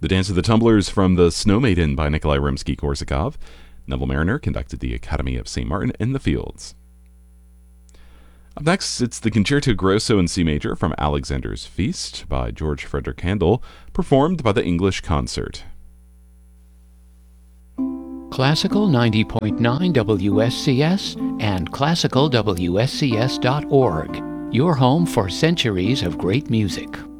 The Dance of the Tumblers from The Snow Maiden by Nikolai Rimsky-Korsakov. Neville Mariner conducted the Academy of St. Martin in the Fields. Up next, it's the Concerto Grosso in C major from Alexander's Feast by George Frederick Handel, performed by the English Concert. Classical 90.9 WSCS and classicalwscs.org, your home for centuries of great music.